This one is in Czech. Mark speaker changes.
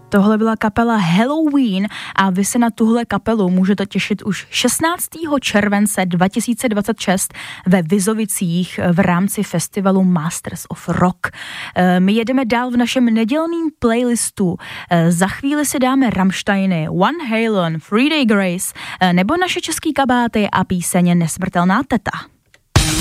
Speaker 1: Tohle byla kapela Halloween a vy se na tuhle kapelu můžete těšit už 16. července 2026 ve Vizovicích v rámci festivalu Masters of Rock. My jedeme dál v našem nedělným playlistu. Za chvíli si dáme Rammsteiny, Van Halen, 3 Day Grace nebo naše český kabáty a píseň Nesmrtelná teta.